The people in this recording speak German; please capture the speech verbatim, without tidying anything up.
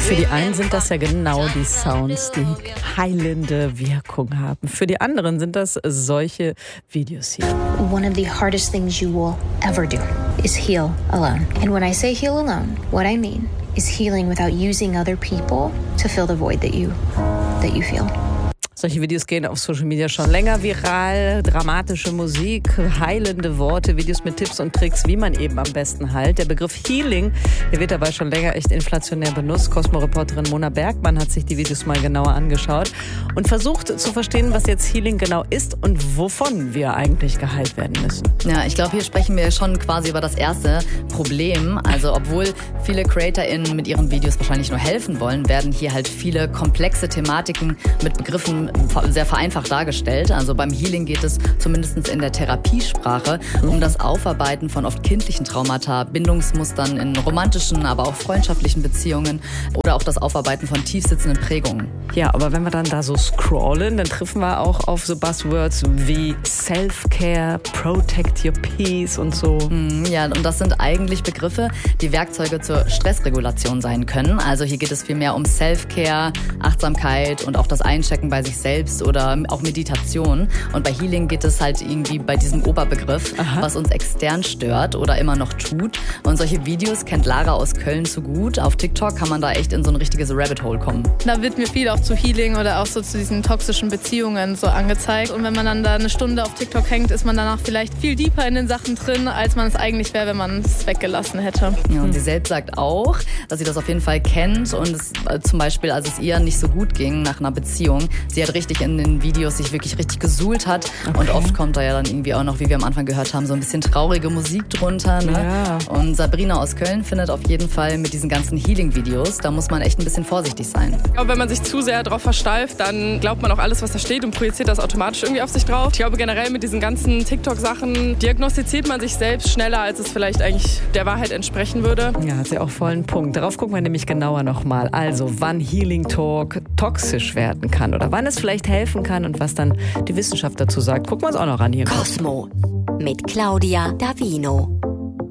Für die einen sind das ja genau die Sounds, die heilende Wirkung haben. Für die anderen sind das solche Videos hier. One of the hardest things you will ever do is heal alone. And when I say heal alone, what I mean is healing without using other people to fill the void that you that you feel. Solche Videos gehen auf Social Media schon länger viral. Dramatische Musik, heilende Worte, Videos mit Tipps und Tricks, wie man eben am besten heilt. Der Begriff Healing, der wird dabei schon länger echt inflationär benutzt. Cosmo-Reporterin Mona Bergmann hat sich die Videos mal genauer angeschaut und versucht zu verstehen, was jetzt Healing genau ist und wovon wir eigentlich geheilt werden müssen. Ja, ich glaube, hier sprechen wir schon quasi über das erste Problem. Also obwohl viele CreatorInnen mit ihren Videos wahrscheinlich nur helfen wollen, werden hier halt viele komplexe Thematiken mit Begriffen sehr vereinfacht dargestellt. Also beim Healing geht es zumindest in der Therapiesprache um das Aufarbeiten von oft kindlichen Traumata, Bindungsmustern in romantischen, aber auch freundschaftlichen Beziehungen oder auch das Aufarbeiten von tiefsitzenden Prägungen. Ja, aber wenn wir dann da so scrollen, dann treffen wir auch auf so Buzzwords wie Self-Care, Protect Your Peace und so. Ja, und das sind eigentlich Begriffe, die Werkzeuge zur Stressregulation sein können. Also hier geht es vielmehr um Self-Care, Achtsamkeit und auch das Einchecken bei sich selbst oder auch Meditation. Und bei Healing geht es halt irgendwie bei diesem Oberbegriff, Aha. was uns extern stört oder immer noch tut. Und solche Videos kennt Lara aus Köln zu gut. Auf TikTok kann man da echt in so ein richtiges Rabbit Hole kommen. Da wird mir viel auch zu Healing oder auch so zu diesen toxischen Beziehungen so angezeigt. Und wenn man dann da eine Stunde auf TikTok hängt, ist man danach vielleicht viel deeper in den Sachen drin, als man es eigentlich wäre, wenn man es weggelassen hätte. Ja, und sie selbst sagt auch, dass sie das auf jeden Fall kennt und es, äh, zum Beispiel, als es ihr nicht so gut ging nach einer Beziehung, sie hat richtig in den Videos sich wirklich richtig gesuhlt hat. Okay. Und oft kommt da ja dann irgendwie auch noch, wie wir am Anfang gehört haben, so ein bisschen traurige Musik drunter. Ne? Ja. Und Sabrina aus Köln findet auf jeden Fall mit diesen ganzen Healing-Videos, da muss man echt ein bisschen vorsichtig sein. Ich glaube, wenn man sich zu sehr darauf versteift, dann glaubt man auch alles, was da steht und projiziert das automatisch irgendwie auf sich drauf. Ich glaube, generell mit diesen ganzen TikTok-Sachen diagnostiziert man sich selbst schneller, als es vielleicht eigentlich der Wahrheit entsprechen würde. Ja, hat sie auch vollen Punkt. Darauf gucken wir nämlich genauer nochmal. Also, wann Healing Talk toxisch werden kann oder wann es vielleicht helfen kann und was dann die Wissenschaft dazu sagt. Gucken wir uns auch noch an hier. Cosmo mit Claudia Davino.